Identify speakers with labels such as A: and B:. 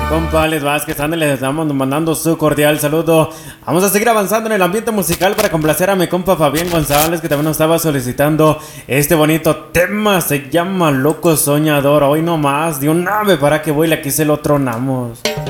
A: Compa Alex Vázquez, ándale, le estamos mandando su cordial saludo. Vamos a seguir avanzando en el ambiente musical para complacer a mi compa Fabián González, que también nos estaba solicitando este bonito tema. Se llama Loco Soñador. Hoy nomás de un ave para que vuele, aquí se lo tronamos.